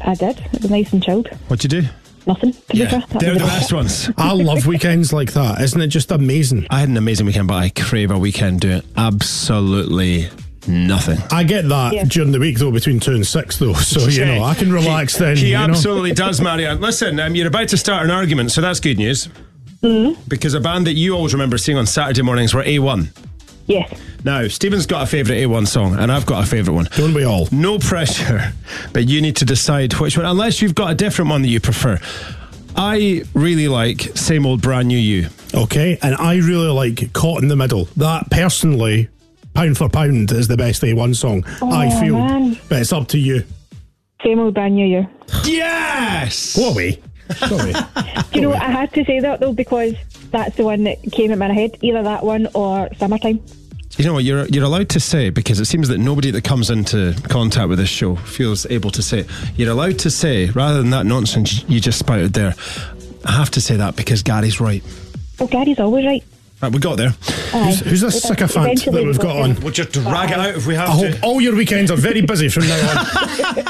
I did. It was nice and chilled. What'd you do? Nothing, to be fair. They're the best ones. I love weekends like that. Isn't it just amazing? I had an amazing weekend, but I crave a weekend doing absolutely nothing. I get that during the week, though, between 2 and 6, though. So, you know, I can relax then. He you know? absolutely does, Marianne. Listen, you're about to start an argument, so that's good news. Because a band that you always remember seeing on Saturday mornings were A1. Yes. Now, Stephen's got a favourite A1 song, and I've got a favourite one. Don't we all? No pressure, but you need to decide which one, unless you've got a different one that you prefer. I really like Same Old Brand New You. Okay, and I really like Caught in the Middle. That, personally, pound for pound, is the best A1 song, I feel. Man. But it's up to you. Same Old Brand New Year. Yes! Go away. Go away. Do you know what? I had to say that, though, because that's the one that came in my head. Either that one or Summertime. You know what, you're allowed to say, because it seems that nobody that comes into contact with this show feels able to say it. You're allowed to say, rather than that nonsense you just spouted there, I have to say that because Gary's right. Oh, Gary's always right. Right, we got there. Who's this sycophant that we've got on? We'll just drag it out if we have I to. hope all your weekends are very busy from now on.